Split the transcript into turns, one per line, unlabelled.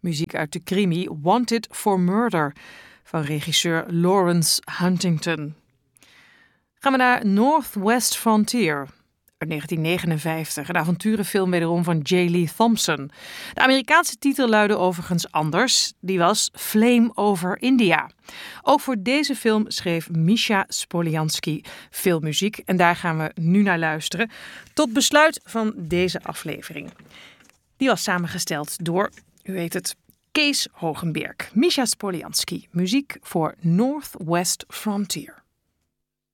Muziek uit de crimi Wanted for Murder van regisseur Lawrence Huntington. Gaan we naar Northwest Frontier uit 1959, een avonturenfilm wederom van J. Lee Thompson. De Amerikaanse titel luidde overigens anders. Die was Flame over India. Ook voor deze film schreef Misha Spoliansky veel muziek en daar gaan we nu naar luisteren. Tot besluit van deze aflevering. Die was samengesteld door, u weet het, Kees Hogenberg. Misha Spoliansky, muziek voor Northwest Frontier.